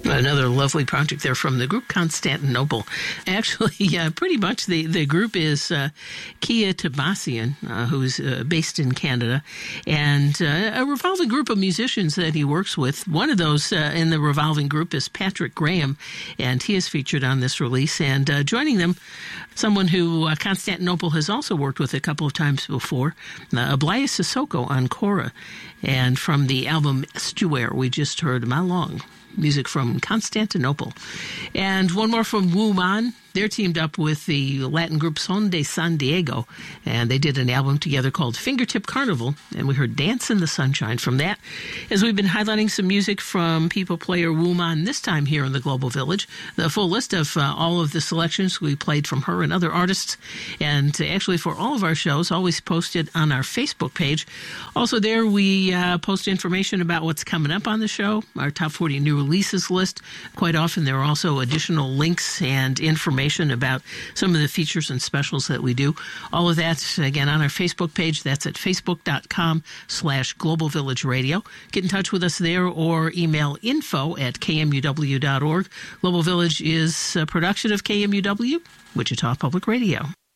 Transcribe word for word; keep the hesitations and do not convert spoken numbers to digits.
Another lovely project there from the group Constantinople. Actually, uh, pretty much the, the group is uh, Kia Tabassian, uh, who's uh, based in Canada, and uh, a revolving group of musicians that he works with. One of those uh, in the revolving group is Patrick Graham, and he is featured on this release. And uh, joining them, someone who uh, Constantinople has also worked with a couple of times before, uh, Ablaya Sissoko on Kora. And from the album Estuary, we just heard Malong, music from Constantinople. And one more from Wuman. They're teamed up with the Latin group Son de San Diego, and they did an album together called Fingertip Carnival, and we heard Dance in the Sunshine from that. As we've been highlighting some music from people player Wuman this time here in the Global Village, the full list of uh, all of the selections we played from her and other artists, and actually for all of our shows, always posted on our Facebook page. Also there, we uh, post information about what's coming up on the show, our top forty new releases list. Quite often there are also additional links and information about some of the features and specials that we do. All of that, again, on our Facebook page. That's at facebook.com slash Global Village Radio. Get in touch with us there or email info at k m u w dot org. Global Village is a production of K M U W, Wichita Public Radio.